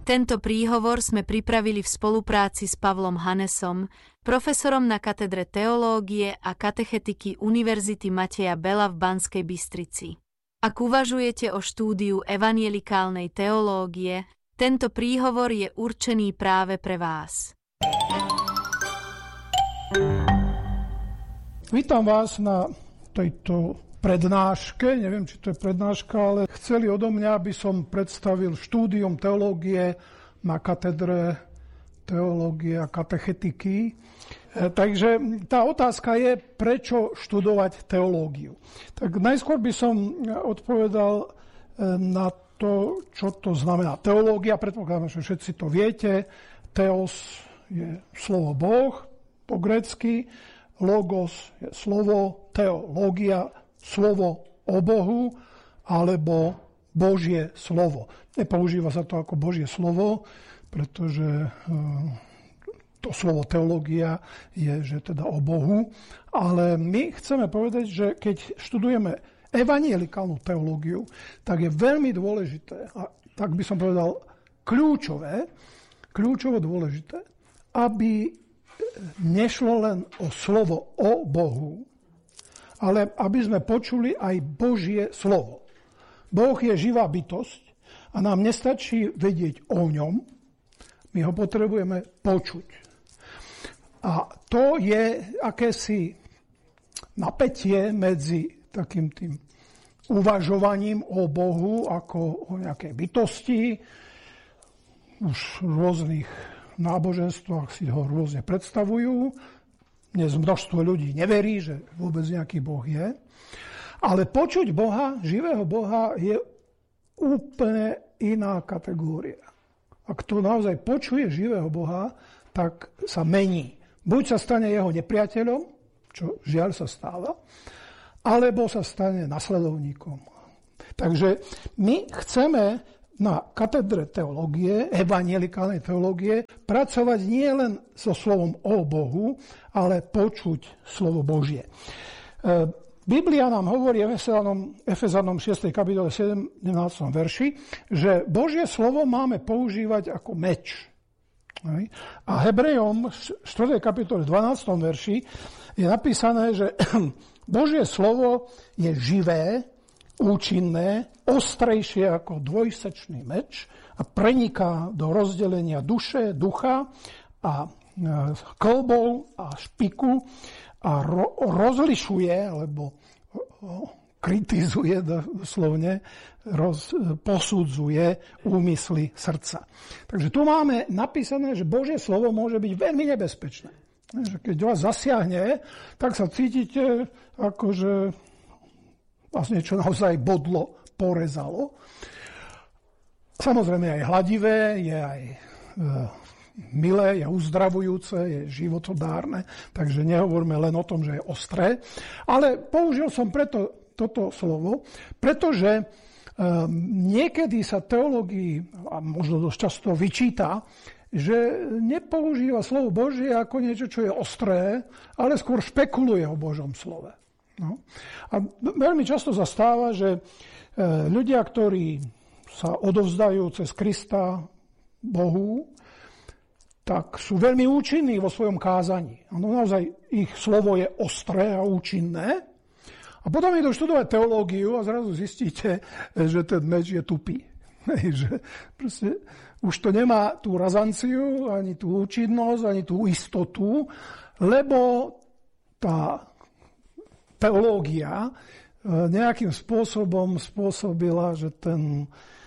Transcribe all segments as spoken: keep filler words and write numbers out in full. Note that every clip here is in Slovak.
Tento príhovor sme pripravili v spolupráci s Pavlom Hanesom, profesorom na katedre teológie a katechetiky Univerzity Mateja Bela v Banskej Bystrici. Ak uvažujete o štúdiu evanjelikálnej teológie, tento príhovor je určený práve pre vás. Vítam vás na tejto prednáške, neviem, či to je prednáška, ale chceli odo mňa, aby som predstavil štúdium teológie na katedre teológie a katechetiky. E, takže tá otázka je, prečo študovať teológiu. Tak najskôr by som odpovedal e, na to, čo to znamená teológia. Predpokladám, že všetci to viete. Theos je slovo Boh po grécky, logos je slovo, teológia slovo o Bohu alebo Božie slovo. Nepoužíva sa to ako Božie slovo, pretože to slovo teológia je, že teda o Bohu, ale my chceme povedať, že keď študujeme evanjelikálnu teológiu, tak je veľmi dôležité, a tak by som povedal kľúčové, kľúčovo dôležité, aby nešlo len o slovo o Bohu, ale aby sme počuli aj Božie slovo. Boh je živá bytosť a nám nestačí vedieť o ňom, my ho potrebujeme počuť. A to je akési napätie medzi takým tým uvažovaním o Bohu ako o nejakej bytosti. Už v rôznych náboženstvách si ho rôzne predstavujú. Dnes množstvo ľudí neverí, že vôbec nejaký Boh je. Ale počuť Boha, živého Boha, je úplne iná kategória. Ak to naozaj počuje živého Boha, tak sa mení. Buď sa stane jeho nepriateľom, čo žiaľ sa stáva, alebo sa stane nasledovníkom. Takže my chceme na katedre teológie, evanjelikálnej teológie, pracovať nie len so slovom o Bohu, ale počuť slovo Božie. Biblia nám hovorí v Efezanom šiestej kapitole sedemnástom verši, že Božie slovo máme používať ako meč. A Hebrejom štvrtej kapitole dvanástom verši je napísané, že Božie slovo je živé, účinné, ostrejšie ako dvojsečný meč a preniká do rozdelenia duše, ducha a kĺbov a špiku a ro- rozlišuje, alebo kritizuje doslovne, roz, posudzuje úmysly srdca. Takže tu máme napísané, že Božie slovo môže byť veľmi nebezpečné. Keď vás zasiahne, tak sa cítite ako, že vás niečo naozaj bodlo, porezalo. Samozrejme aj hladivé, je aj e, milé, je uzdravujúce, je životodárne, takže nehovoríme len o tom, že je ostré. Ale použil som preto toto slovo, pretože e, niekedy sa teológii, a možno dosť často vyčíta, že nepoužíva slovo Božie ako niečo, čo je ostré, ale skôr špekuluje o Božom slove. No. A veľmi často sa stáva, že ľudia, ktorí sa odovzdajú cez Krista Bohu, tak sú veľmi účinní vo svojom kázaní. Ano, naozaj ich slovo je ostré a účinné. A potom idú študovať teológiu a zrazu zistíte, že ten meč je tupý. Že proste už to nemá tú razanciu, ani tú účinnosť, ani tú istotu, lebo tá teológia nejakým spôsobom spôsobila, že ten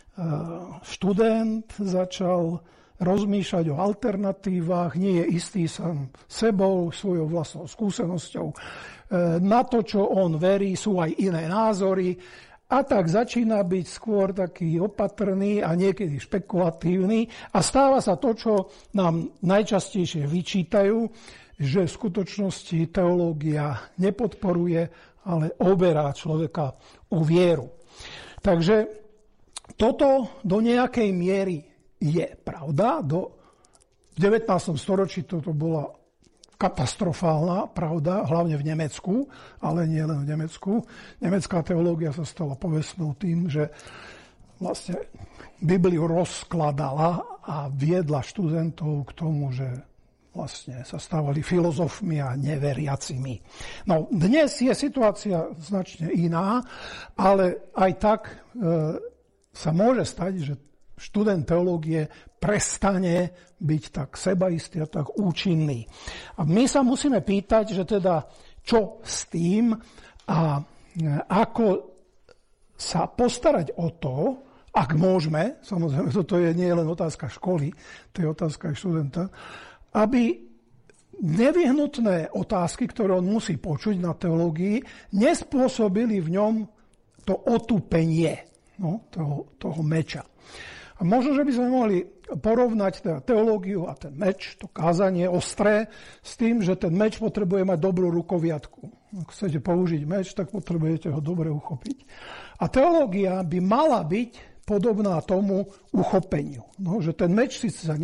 študent začal rozmýšľať o alternatívach, nie je istý sám sebou, svojou vlastnou skúsenosťou. Na to, čo on verí, sú aj iné názory a tak začína byť skôr taký opatrný a niekedy špekulatívny a stáva sa to, čo nám najčastejšie vyčítajú, že v skutočnosti teológia nepodporuje, ale oberá človeka o vieru. Takže toto do nejakej miery je pravda. Do, v devätnástom storočí toto bola katastrofálna pravda, hlavne v Nemecku, ale nie len v Nemecku. Nemecká teológia sa stala povestnou tým, že vlastne Bibliu rozkladala a viedla študentov k tomu, že vlastne sa stávali filozofmi a neveriacimi. No, dnes je situácia značne iná, ale aj tak e, sa môže stať, že študent teológie prestane byť tak sebaistý a tak účinný. A my sa musíme pýtať, že teda čo s tým a ako sa postarať o to, ak môžeme, samozrejme, toto je nie len otázka školy, to je otázka aj študenta, aby nevyhnutné otázky, ktoré on musí počuť na teológii, nespôsobili v ňom to otupenie, no, toho, toho meča. A možno, že by sme mohli porovnať teda teológiu a ten meč, to kázanie ostré, s tým, že ten meč potrebuje mať dobrú rukoviatku. Ak chcete použiť meč, tak potrebujete ho dobre uchopiť. A teológia by mala byť podobná tomu uchopeniu. No, že ten meč síce sa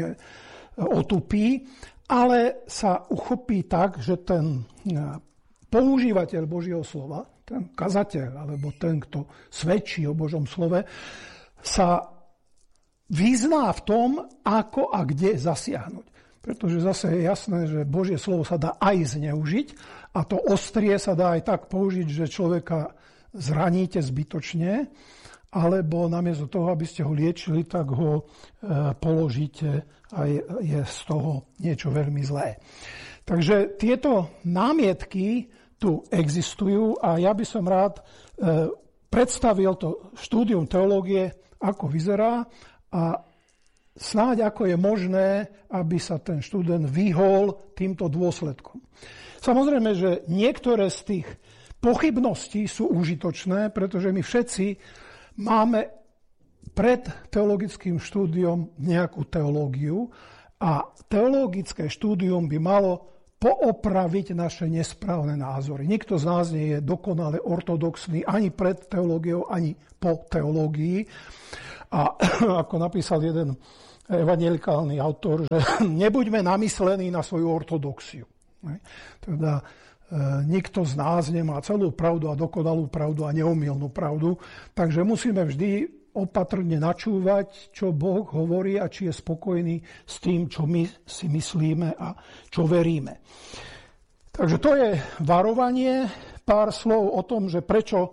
neotupí, ale sa uchopí tak, že ten používateľ Božieho slova, ten kazateľ, alebo ten, kto svedčí o Božom slove, sa vyzná v tom, ako a kde zasiahnuť. Pretože zase je jasné, že Božie slovo sa dá aj zneužiť a to ostrie sa dá aj tak použiť, že človeka zraníte zbytočne, alebo namiesto toho, aby ste ho liečili, tak ho e, položíte a je, je z toho niečo veľmi zlé. Takže tieto námietky tu existujú a ja by som rád e, predstavil to štúdium teológie, ako vyzerá a snáď ako je možné, aby sa ten študent vyhol týmto dôsledkom. Samozrejme, že niektoré z tých pochybností sú užitočné, pretože my všetci máme pred teologickým štúdiom nejakú teológiu a teologické štúdium by malo poopraviť naše nesprávne názory. Nikto z nás nie je dokonale ortodoxný ani pred teológiou, ani po teológii. A ako napísal jeden evanjelikálny autor, že nebuďme namyslení na svoju ortodoxiu. Teda nikto z nás nemá celú pravdu a dokonalú pravdu a neomylnú pravdu, takže musíme vždy opatrne načúvať, čo Boh hovorí a či je spokojný s tým, čo my si myslíme a čo veríme. Takže to je varovanie, pár slov o tom, že prečo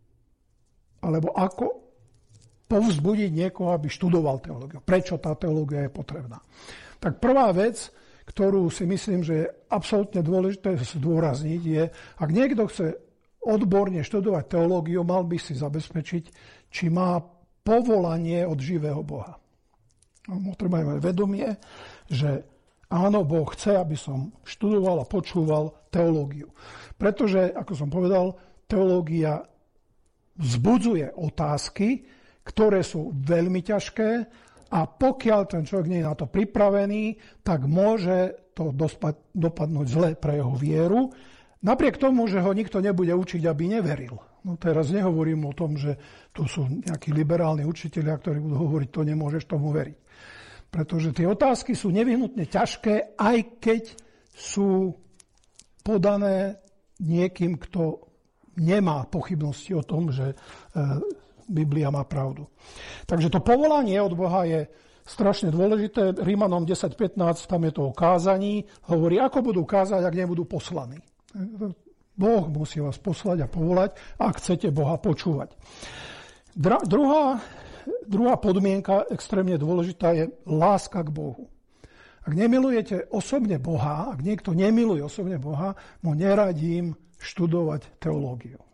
alebo ako povzbudiť niekoho, aby študoval teológiu. Prečo tá teológia je potrebná. Tak prvá vec, ktorú si myslím, že je absolútne dôležité zdôrazniť, je, ak niekto chce odborne študovať teológiu, mal by si zabezpečiť, či má povolanie od živého Boha. Treba mať vedomie, že áno, Boh chce, aby som študoval a počúval teológiu. Pretože, ako som povedal, teológia vzbudzuje otázky, ktoré sú veľmi ťažké, a pokiaľ ten človek nie je na to pripravený, tak môže to dopadnúť zle pre jeho vieru. Napriek tomu, že ho nikto nebude učiť, aby neveril. No teraz nehovorím o tom, že tu sú nejakí liberálni učitelia, ktorí budú hovoriť, to nemôžeš tomu veriť. Pretože tie otázky sú nevyhnutne ťažké, aj keď sú podané niekým, kto nemá pochybnosti o tom, že Biblia má pravdu. Takže to povolanie od Boha je strašne dôležité. Rímanom desať pätnásť, tam je to o kázaní. Hovorí, ako budú kázať, ak nebudú poslaní. Boh musí vás poslať a povolať, ak chcete Boha počúvať. Dra, druhá, druhá podmienka, extrémne dôležitá, je láska k Bohu. Ak nemilujete osobne Boha, ak niekto nemiluje osobne Boha, mu neradím študovať teológiu.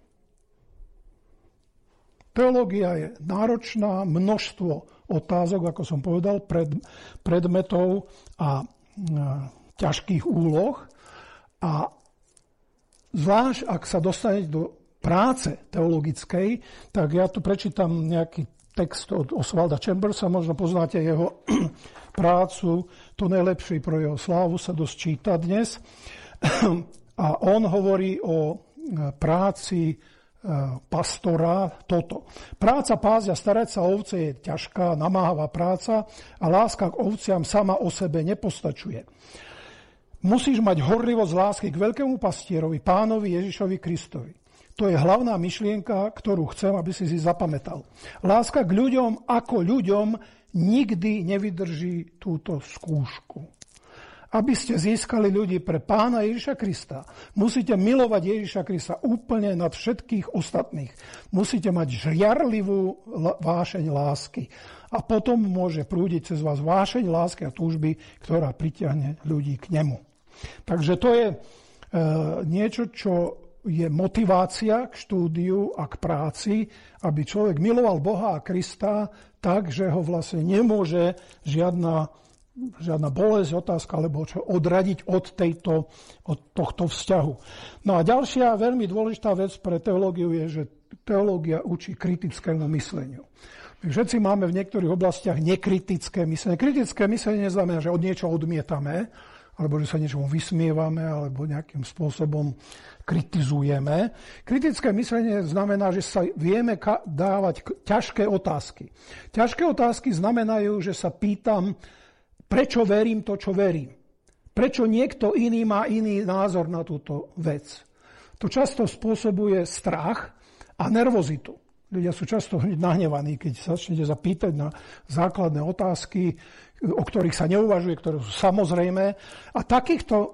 Teológia je náročná, množstvo otázok, ako som povedal, pred, predmetov a, a ťažkých úloh. A zvlášť, ak sa dostanete do práce teologickej, tak ja tu prečítam nejaký text od Oswalda Chambersa, možno poznáte jeho prácu, to najlepšie pro jeho slávu sa dosť číta dnes. A on hovorí o práci pastora toto. Práca pásť a starať sa o ovce je ťažká, namáhavá práca a láska k ovciam sama o sebe nepostačuje. Musíš mať horlivosť lásky k veľkému pastierovi, pánovi Ježišovi Kristovi. To je hlavná myšlienka, ktorú chcem, aby si si zapamätal. Láska k ľuďom ako ľuďom nikdy nevydrží túto skúšku. Aby ste získali ľudí pre Pána Ježiša Krista, musíte milovať Ježiša Krista úplne nad všetkých ostatných. Musíte mať žiarlivú vášeň lásky. A potom môže prúdiť cez vás vášeň lásky a túžby, ktorá pritiahne ľudí k nemu. Takže to je e, niečo, čo je motivácia k štúdiu a k práci, aby človek miloval Boha a Krista tak, že ho vlastne nemôže žiadna, žiadna bolesť, otázka, alebo čo odradiť od, tejto, od tohto vzťahu. No a ďalšia veľmi dôležitá vec pre teológiu je, že teológia učí kritickému mysleniu. My všetci máme v niektorých oblastiach nekritické myslenie. Kritické myslenie neznamená, že od niečo odmietame, alebo že sa niečomu vysmievame, alebo nejakým spôsobom kritizujeme. Kritické myslenie znamená, že sa vieme dávať ťažké otázky. Ťažké otázky znamenajú, že sa pýtam, prečo verím to, čo verím. Prečo niekto iný má iný názor na túto vec. To často spôsobuje strach a nervozitu. Ľudia sú často hneď nahnevaní, keď sa začnete zapýtať na základné otázky, o ktorých sa neuvažuje, ktoré sú samozrejmé. A takýchto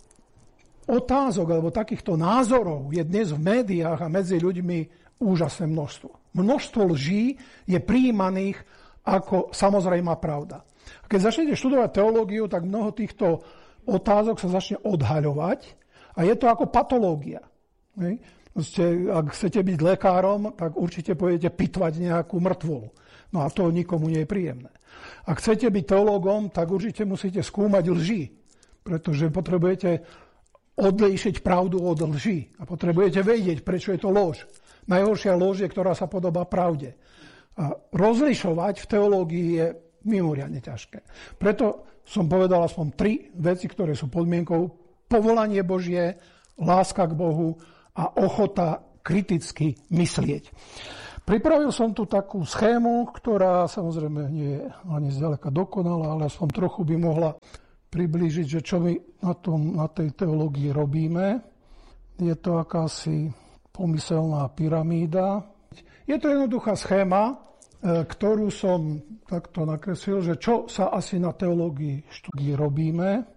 otázok alebo takýchto názorov je dnes v médiách a medzi ľuďmi úžasné množstvo. Množstvo lží je prijímaných ako samozrejmá pravda. A keď začnete študovať teológiu, tak mnoho týchto otázok sa začne odhaľovať a je to ako patológia. Ak chcete byť lekárom, tak určite pôjdete pitvať nejakú mŕtvolu. No a to nikomu nie je príjemné. Ak chcete byť teológom, tak určite musíte skúmať lži, pretože potrebujete odlíšiť pravdu od lži a potrebujete vedieť, prečo je to lož. Najhoršia lož je, ktorá sa podobá pravde. A rozlišovať v teológii je mimoriadne ťažké. Preto som povedal aspoň tri veci, ktoré sú podmienkou: povolanie Božie, láska k Bohu a ochota kriticky myslieť. Pripravil som tu takú schému, ktorá samozrejme nie je ani zďaleka dokonalá, ale aspoň trochu by mohla priblížiť, že čo my na, tom, na tej teológii robíme. Je to akási pomyselná pyramída. Je to jednoduchá schéma, ktorú som takto nakreslil, že čo sa asi na teológii štúdii robíme.